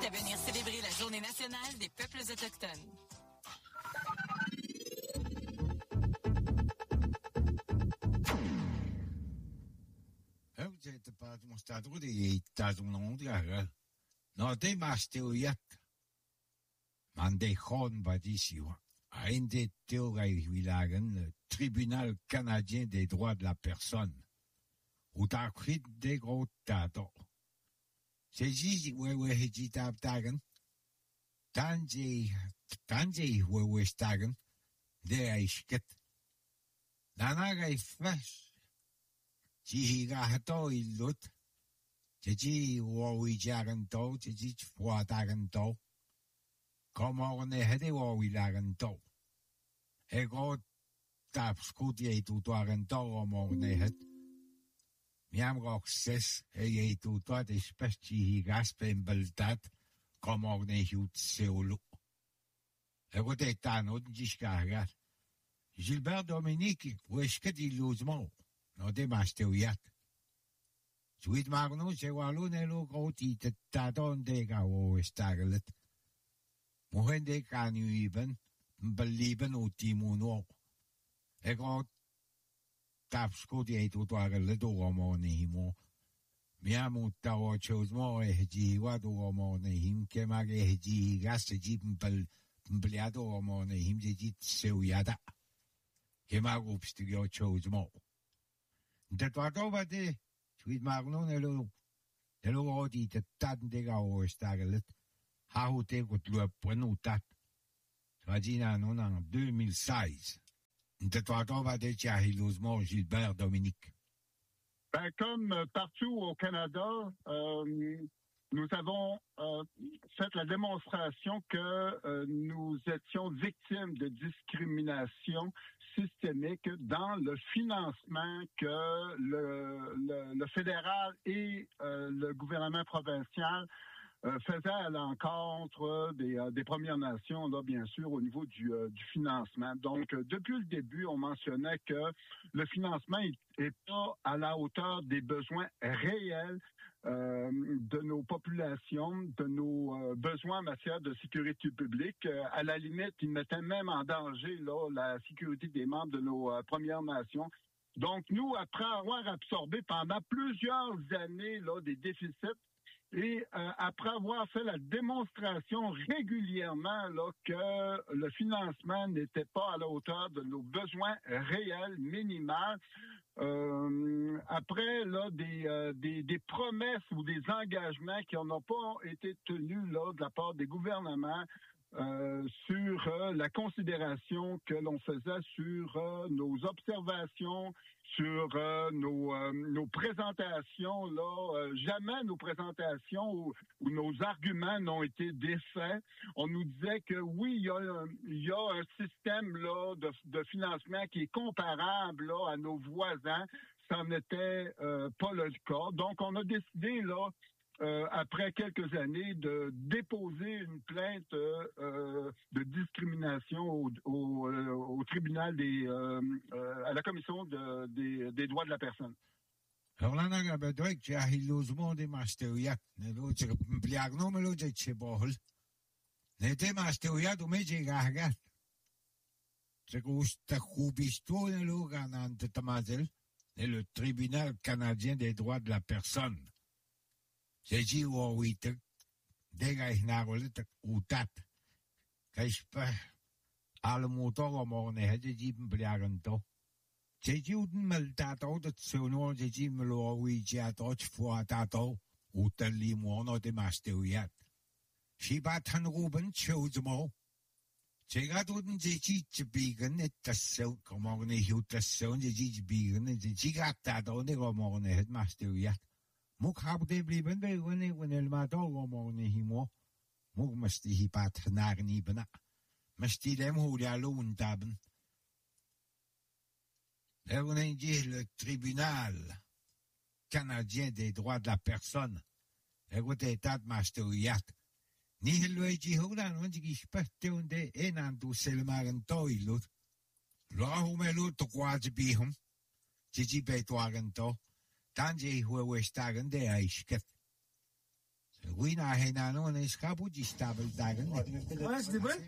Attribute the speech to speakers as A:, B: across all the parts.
A: à venir célébrer la Journée nationale des peuples autochtones.
B: Le Tribunal canadien des droits de la personne. Ou t'as pris des gros tatos. C'est juste, ouais, tagen. Tanji, ouais, stagen. De aishket. Nanaga flash. Jihiga hato illut. Tiji, ouais, jaganto, tiji, fwa taganto. Comment on est hede, ouais, laganto. Ego, tap, scoutier, tout, toaganto, on est hede. Miam roxes, e tutto de specie gaspen beltat, comme on est hut seulu. Ego de tano, discarga. Gilbert Dominique, où est-ce que d'illusement? No de masteuyat. Suite Magnus, e walune lo groti, te tadon de gao estaglet. Mohen de canu even, belieben u timuno. Ego, tapsko di tutto le domo nehimo. Miamu tawo chosmo e ji wadu omo nehim ke mage ji gas ji pliado omo nehim ji seuyada. Ke magu pstigio chosmo. De todo vade, suit magno nelo odi te tad de gao stagelet. Ha hote gut lo prenutat. Svagina non en 2016. De toi, on va dire Gilbert Dominique.
C: Ben, comme partout au Canada, nous avons fait la démonstration que nous étions victimes de discrimination systémique dans le financement que le fédéral et le gouvernement provincial faisait à l'encontre des Premières Nations, là, bien sûr, au niveau du financement. Donc, depuis le début, on mentionnait que le financement est pas à la hauteur des besoins réels de nos populations, de nos besoins en matière de sécurité publique. À la limite, il mettait même en danger là la sécurité des membres de nos Premières Nations. Donc, nous, après avoir absorbé pendant plusieurs années là des déficits, et après avoir fait la démonstration régulièrement là que le financement n'était pas à la hauteur de nos besoins réels, minimaux, après là des promesses ou des engagements qui n'ont pas été tenus là de la part des gouvernements sur la considération que l'on faisait sur nos observations, sur nos présentations, là, jamais nos présentations ou nos arguments n'ont été défaits. On nous disait que oui, il y a un système là de financement qui est comparable là à nos voisins. Ça n'était pas le cas. Donc, on a décidé là après quelques années, de déposer une plainte de discrimination au tribunal à la commission des droits de la personne.
B: Alors là, on a besoin que l'illusion des masteriat, nous pliagno melo de chebol. Nete masteriat ou meje gagat. C'est que usta kubisto nelo ganante tamazel, et le tribunal canadien des droits de la personne. C'est dit oui, dega inagolet utat. Kaispa al motor o morne hede dit pliaganto. C'est dit un maltato de sono de dit melo oui jato fois tato utali mono de masteriat. Si batan ruben chozmo. 제가 돈 제지 비건 했다서 고모네 휴다서 제지 비건 제지가 따도 내가 모네 했 마스터야. 목 하부대 blieben bij wanneer maar door morgen himo mog must die pat naar ni bena must die dem hoe ja loon taben le tribunal canadien des droits de la personne état masteriat ni le ji hodan want ik spette und de en du selmaren toilut lo humelo to kwaad bihum ji betwagen to Tanji huwe stagen de aishket. Oui, na henano ne skabuji stabel dagen.
D: Ouais, c'est bon.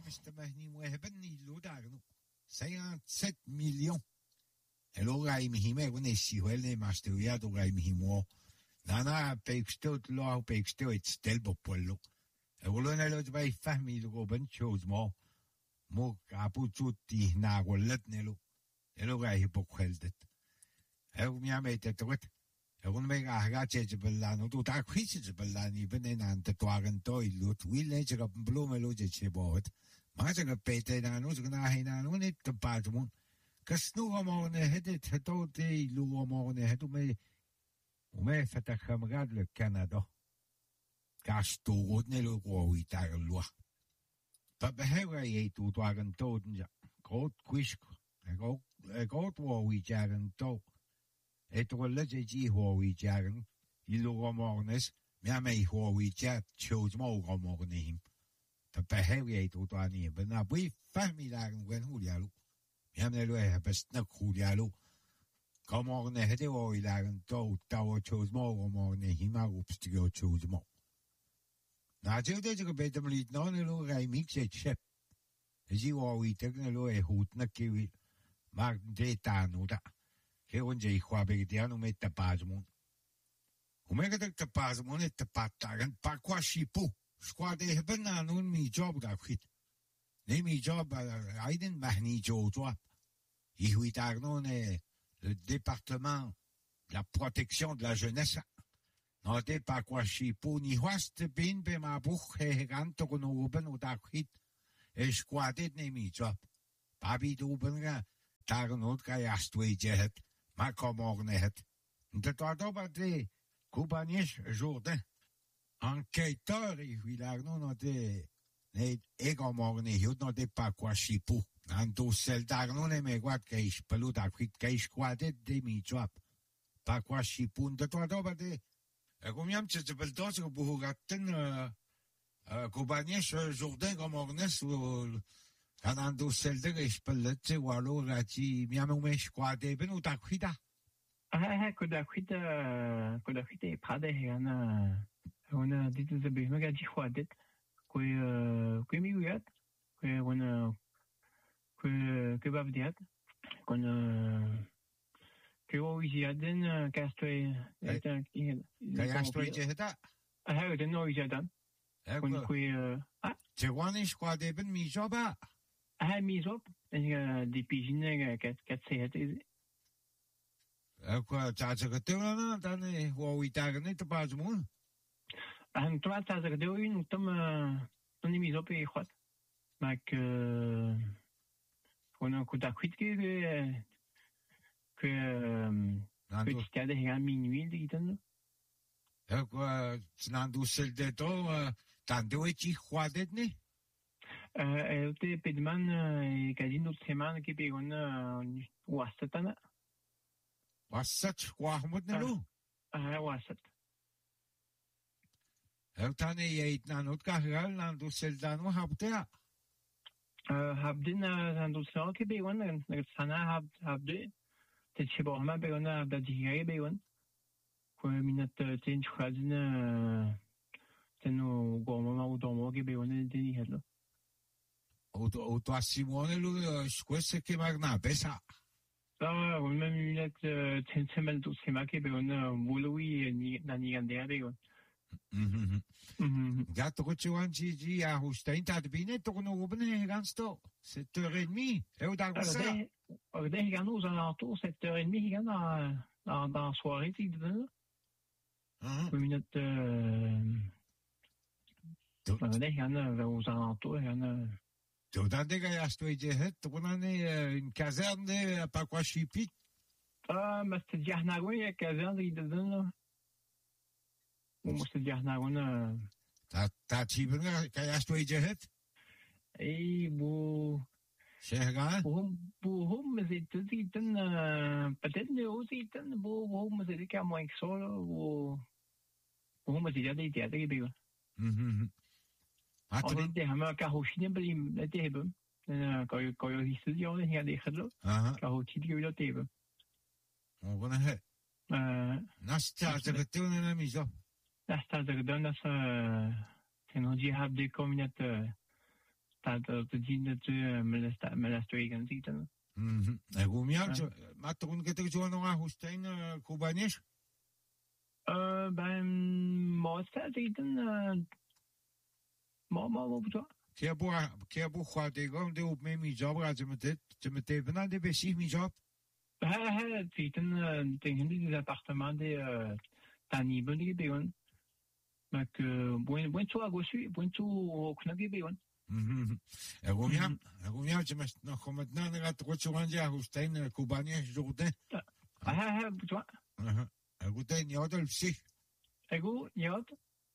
B: 57 millions. Alors, il me dit, si vous voulez, masteria, donc il me dit, nana, pekstoot, lo, pekstoot, het stel bopollo. En we lonen lo, bij familie, Robin, chose, mo, kapututi, na, rollet, nelo. En lo, hij bokheldet. En we met het wat. En we met agaatje belano, doet daar kwitsje belani, benen aan te twaren toi, lot, wil net op een bloemelo, dat je boort. Maar ze gaan peten aan ons, gaan heen aan ons, niet te paard, كسنوغا مورني هدت هتوتي لوغا مورني هتومي وما فتح مغاد لكندا كاستو غدني لوغوي تاغ اللوح فبهيغا يتو تواغن تودن غوت كويشك غوت ووي جاغن تو اتوغل جي هووي جاغن يلوغا مورنس ميامي هووي جاغ تشوز موغا مورنيهم فبهيغا يتو تواني بنا بوي فهمي لاغن وين هو يالو Jamne best nak Julialo. Come ne hede o ilagen to tawo chose mo mo ne hima upstigo chose mo. Na jude je betem lied no ne lo rai mix et chef. Ji o wi tegne lo e hut na kiwi. Mag de tanu da. Ke onje khwa be de anu met tapazmon. Omega de tapazmon et tapatagan pa kwa shipu. Squad de hebben nun mi job da khit. Nemi job Aiden Mahni Jojoa. Le département de la protection de la jeunesse. Noté par quoi chipo ni hoast bin be ma buch hegan to no oben o da khit. E squadet nemi job. Babi du benga tar not ga yastwe jet. Ma komorne het. De toba de Kubanish Jourdain. Enquêteur et Villarno noté ne ego morne hiud no de pa qua chipu anto sel darno ne me guat che is peluta quit che is quadet de mi job pa qua chipu de to doba de comiam ce pel dos ko bugatten Kubanish Jourdain go mornes anando sel de is peletse walo rati mi amo me squade ben uta quita
D: koda quita prade hana ona ditu ze be mega di quadet que miuiat que on que babdiat qu'on que oijaden castoi
B: castoi jehda
D: de no oijaden qu'on que
B: je wani squad ben mi joba
D: mi job des pigines quatre c'est
B: quoi ça que tu là dans les oitagne te pas mon
D: En trois tas de une tom on est mis au pays quoi. Mais que on a coup d'acquit que petit cas de minuit dit-on.
B: Quoi n'andou sel de to tando e chi khoadet ne
D: te pedman e casino semana que pegou na wasatana.
B: Wasat quoi mod ne lo
D: wasat.
B: Tane yeit nanut kahral nandu seldano habtea.
D: Habdin nandu seldan ke bewan sana habde. Te chiborma bewan habda dihere bewan. Ko minat ten chkhazin teno gormama o dormo ke bewan deni hedlo.
B: O to Simone lo squesse che magna besa.
D: On même minat ten semel do sema ke bewan volui ni nani gandea bewan.
B: Gatto che ci a Hustain ta bine to no bene gansto 7h30 e o da cosa
D: de gano aux alentours 7h30 il dans soirée tu dis minute de gano aux alentours
B: to da de ga sto je het to une caserne pas quoi chipit
D: ma sta jahna goya caserne il dis ومستجهنا هنا
B: تاتيبنا كايستو يجهت
D: اي بو
B: شهغان
D: بو مزيتن بدن وزيتن بو مزيد كمان سولو بو مزيد دي دي بيو أتمنى ده هم كهوشين بلي لتهبم أنا كايو هيستيون هي ده خلو كهوشي دي ولا تهبم
B: وأنا هي ناس تعتقدون أنا ميزو
D: Hasta de donne ça, technologie have des communautés, stad de digne de melastregan zitten.
B: Roemian, maar toen ik het zo nog aan Hoestijn, Kubanisch?
D: Ben Mosta zitten, maar
B: Kebo gaat tegen de op mijn job gaat ze met even naar de besig mijn job.
D: Zitten tegen die appartement de Tani die begon. Maar buen toe agosu, buen toe knagi begon.
B: Roemian, je moet nog met naar het Rotterdam Hoestijn, Kubanisch, Jordan.
D: Bedoel.
B: Roestijn, ja, dat is zich.
D: Ego, ja.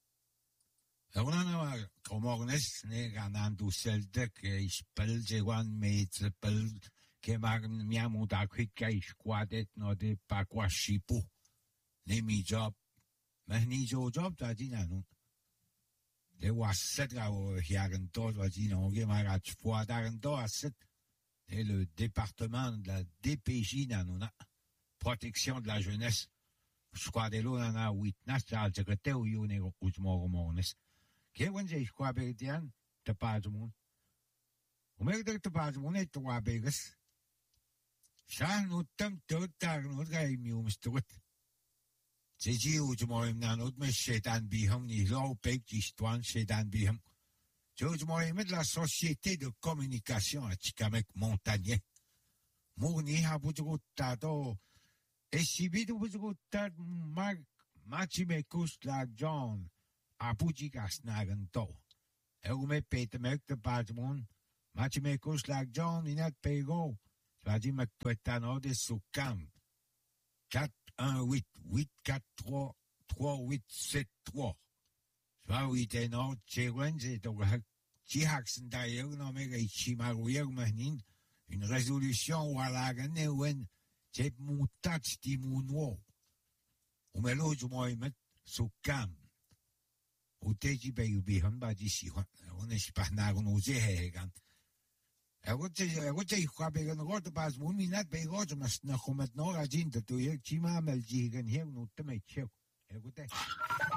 B: Erona komornes ne ganan du selde ke spel jewan met spel ke magen miamu da kwit ke squadet no de pa kwa shipu ne mi job me ni job da dinanu de was set ga o jagen tot wat dino ge magat fois dagen do aset et le département de la DPJ nanuna protection de la jeunesse squadelo nana witness al secrétaire ou ne utmormones. Kevin zei squabetian te pazumun. Umegde te pazumun et te wabegas. Shan utam totar no gai miumstut. Zeji utmoim nan utme shetan biham ni lo pekistwan shetan biham. Utmoim met la société de communication à Chikamek Montagnier. Mourni habututato. Et si vite bututat machimekus la John. Apujikas naganto. Eume Peter Mek de Patrmon, Machimekus like John in at Pego, Svadi Mektuetano de Soukam. 4-1-8-8-4-3-8-7-3. Soit 8 et non, Chewenze, Chihaxen d'ailleurs, non, mais Chimarouyer Manin, une résolution ou à la Ganewen, Chep Moutat Stimunwo. Umelo Jumoimet Soukam. Uteji be yubi hamba di si ho one si pa na no je he gan ego te kwa be gan got pas mun minat be got mas na khomet no rajin to ye chima mel ji gan he no te me cheu ego te